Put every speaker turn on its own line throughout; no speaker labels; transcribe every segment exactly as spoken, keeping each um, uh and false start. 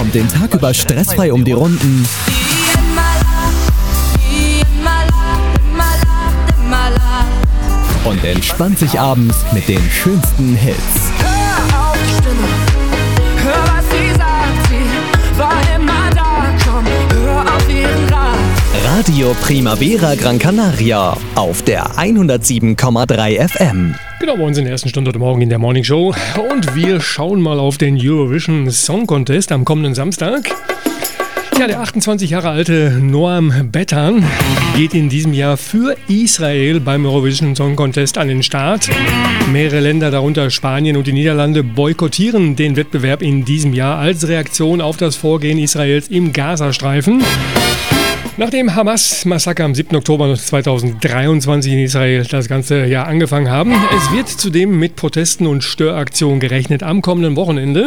kommt den Tag über stressfrei um die Runden und entspannt sich abends mit den schönsten Hits.
Hör auf die Stimme, hör was sie sagt, sie war immer da, komm, hör auf ihren Rat.
Radio Primavera Gran Canaria auf der hundertsieben Komma drei F M.
Genau, bei uns in der ersten Stunde heute Morgen in der Morning Show. Und wir schauen mal auf den Eurovision Song Contest am kommenden Samstag. Ja, der achtundzwanzig Jahre alte Noam Bethan geht in diesem Jahr für Israel beim Eurovision Song Contest an den Start. Mehrere Länder, darunter Spanien und die Niederlande, boykottieren den Wettbewerb in diesem Jahr als Reaktion auf das Vorgehen Israels im Gazastreifen. Nach dem Hamas-Massaker am siebten Oktober zweitausenddreiundzwanzig in Israel das ganze Jahr angefangen haben. Es wird zudem mit Protesten und Störaktionen gerechnet am kommenden Wochenende.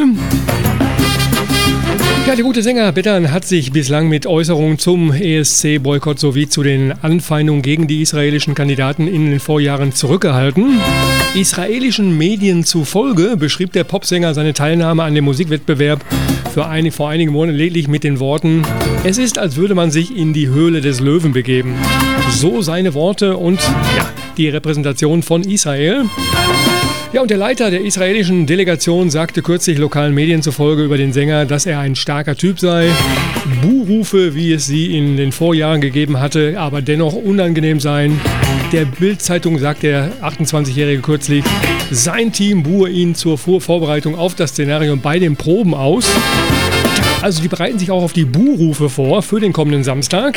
Ja, der gute Sänger Bethan hat sich bislang mit Äußerungen zum E S C-Boykott sowie zu den Anfeindungen gegen die israelischen Kandidaten in den Vorjahren zurückgehalten. Israelischen Medien zufolge beschrieb der Popsänger seine Teilnahme an dem Musikwettbewerb für ein, vor einigen Monaten lediglich mit den Worten: Es ist, als würde man sich in die Höhle des Löwen begeben. So seine Worte und ja, die Repräsentation von Israel. Ja, und der Leiter der israelischen Delegation sagte kürzlich lokalen Medien zufolge über den Sänger, dass er ein starker Typ sei. Buhrufe, wie es sie in den Vorjahren gegeben hatte, aber dennoch unangenehm seien. Der Bild-Zeitung sagt der achtundzwanzigjährige kürzlich, sein Team buhe ihn zur Vorbereitung auf das Szenario bei den Proben aus. Also die bereiten sich auch auf die Buhrufe vor für den kommenden Samstag.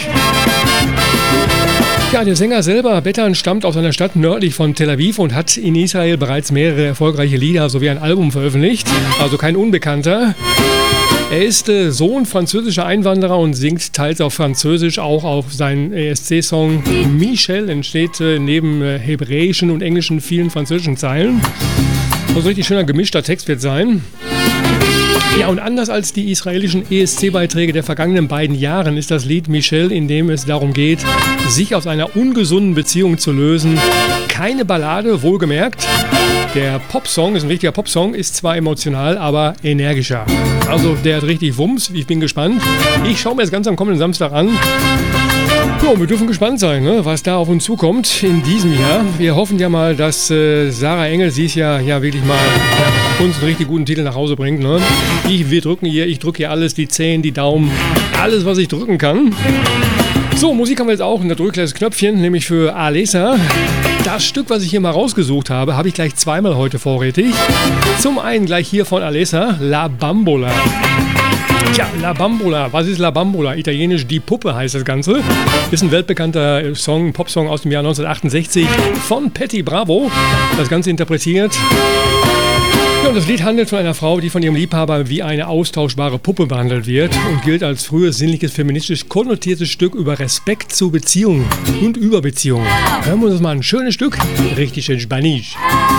Ja, der Sänger selber, Bethan, stammt aus einer Stadt nördlich von Tel Aviv und hat in Israel bereits mehrere erfolgreiche Lieder sowie ein Album veröffentlicht, also kein Unbekannter. Er ist äh, Sohn französischer Einwanderer und singt teils auf Französisch, auch auf seinen E S C-Song Michel, entsteht äh, neben äh, hebräischen und englischen vielen französischen Zeilen. Also richtig schöner gemischter Text wird sein. Ja, und anders als die israelischen E S C-Beiträge der vergangenen beiden Jahren ist das Lied Michel, in dem es darum geht, sich aus einer ungesunden Beziehung zu lösen, keine Ballade, wohlgemerkt. Der Popsong, ist ein richtiger Popsong, ist zwar emotional, aber energischer. Also der hat richtig Wumms, ich bin gespannt. Ich schaue mir das Ganze am kommenden Samstag an. Ja, wir dürfen gespannt sein, ne, was da auf uns zukommt in diesem Jahr. Wir hoffen ja mal, dass äh, Sarah Engel, sie ist ja, ja wirklich mal ja, uns einen richtig guten Titel nach Hause bringt. Ne? Ich, wir drücken hier, ich drücke hier alles, die Zehen, die Daumen, alles, was ich drücken kann. So, Musik haben wir jetzt auch, und da drücke ich das Knöpfchen, nämlich für Alessa. Das Stück, was ich hier mal rausgesucht habe, habe ich gleich zweimal heute vorrätig. Zum einen gleich hier von Alessa, La Bambola. Tja, La Bambola. Was ist La Bambola? Italienisch Die Puppe heißt das Ganze. Ist ein weltbekannter Song, Popsong aus dem Jahr neunzehnhundertachtundsechzig von Patti Bravo. Das Ganze interpretiert. Ja, und das Lied handelt von einer Frau, die von ihrem Liebhaber wie eine austauschbare Puppe behandelt wird und gilt als frühes sinnliches, feministisch konnotiertes Stück über Respekt zu Beziehungen und über Beziehungen. Hören wir uns das mal ein schönes Stück. Richtig schön Spanisch.